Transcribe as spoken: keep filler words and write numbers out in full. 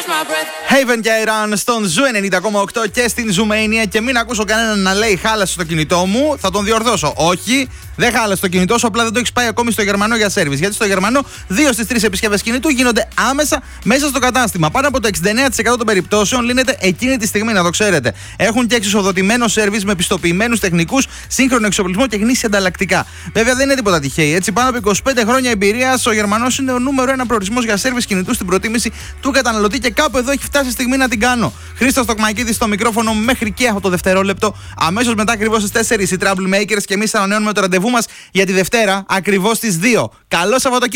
Haven και Iran στον Ζου ενενήντα κόμμα οκτώ και στην Zoomania. Και μην ακούσω κανέναν να λέει χάλασε στο κινητό μου, θα τον διορθώσω. Όχι, δεν χάλασε το κινητό σου, απλά δεν το έχει πάει ακόμη στο Γερμανό για σέρβις. Γιατί στο Γερμανό δύο στις τρεις επισκευές κινητού γίνονται άμεσα μέσα στο κατάστημα. Πάνω από το εξήντα εννέα τοις εκατό των περιπτώσεων λύνεται εκείνη τη στιγμή, να το ξέρετε. Έχουν και εξισοδοτημένο σέρβις με πιστοποιημένους τεχνικούς, σύγχρονο εξοπλισμό και γνήσια ανταλλακτικά. Βέβαια δεν είναι τίποτα τυχαίοι. Έτσι, πάνω από είκοσι πέντε χρόνια εμπειρίας, ο Γερμανός είναι ο νούμερο ένα προορισμός για σέρβις κινητού στην προτίμηση του καταναλωτή και κάπου εδώ έχει φτάσει η στιγμή να την κάνω. Χρήστος Τοκμακίδης στο μικρόφωνο μέχρι και αυτό το δευτερόλεπτο. Αμέσως μετά ακριβώς στις τέσσερις οι Troublemakers και εμείς ανανεώνουμε το ραντεβού μας για τη Δευτέρα ακριβώς στις δύο. Καλό Σαββατοκύριακο!